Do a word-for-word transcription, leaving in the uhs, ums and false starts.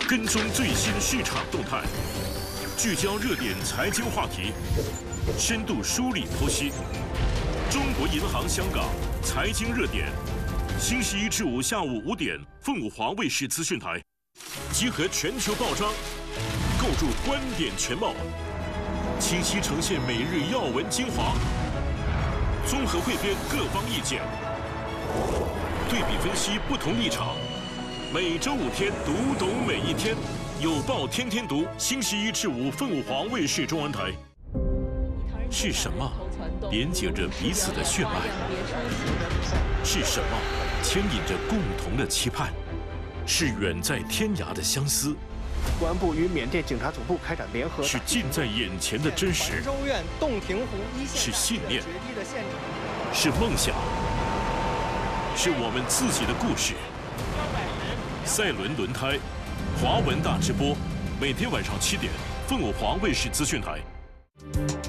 跟踪最新市场动态，聚焦热点财经话题，深度梳理剖析。中国银行香港财经热点，星期一至五下午五点，凤舞华卫视资讯台，集合全球报章，构筑观点全貌，清晰呈现每日要闻精华，综合汇编各方意见，对比分析不同立场。每周五天，读懂每一天，有报天天读。星期一至五，凤舞华卫视中文台。是什么连接着彼此的血脉？是什么牵引着共同的期盼？是远在天涯的相思。 公安部与缅甸警察总部开展联合。 是近在眼前的真实。 州院洞庭湖一线。 是信念。是梦想。是我们自己的故事。赛轮轮胎，华文大直播，每天晚上七点，凤舞华卫视资讯台。